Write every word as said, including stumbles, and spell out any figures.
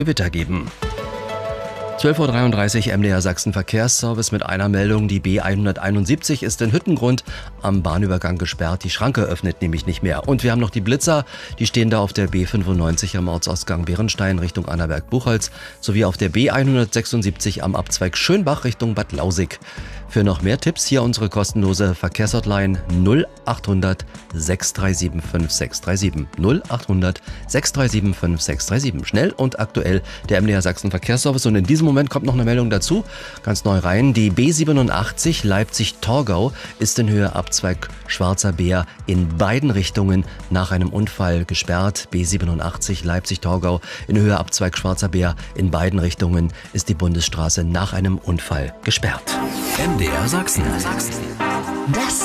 Gewitter geben. zwölf Uhr dreiunddreißig M D R Sachsen Verkehrsservice mit einer Meldung. Die B hunderteinundsiebzig ist in Hüttengrund am Bahnübergang gesperrt. Die Schranke öffnet nämlich nicht mehr. Und wir haben noch die Blitzer. Die stehen da auf der B fünfundneunzig am Ortsausgang Bärenstein Richtung Annaberg-Buchholz sowie auf der B hundertsechsundsiebzig am Abzweig Schönbach Richtung Bad Lausig. Für noch mehr Tipps hier unsere kostenlose Verkehrshotline null achthundert sechs drei sieben fünf sechs drei sieben. null achthundert sechs drei sieben fünf sechs drei sieben. Schnell und aktuell der M D R Sachsen Verkehrsservice. Und in diesem Moment kommt noch eine Meldung dazu, ganz neu rein. Die B siebenundachtzig Leipzig-Torgau ist in Höhe Abzweig Schwarzer Bär in beiden Richtungen nach einem Unfall gesperrt. B siebenundachtzig Leipzig-Torgau in Höhe Abzweig Schwarzer Bär in beiden Richtungen ist die Bundesstraße nach einem Unfall gesperrt. M D R Sachsen. Das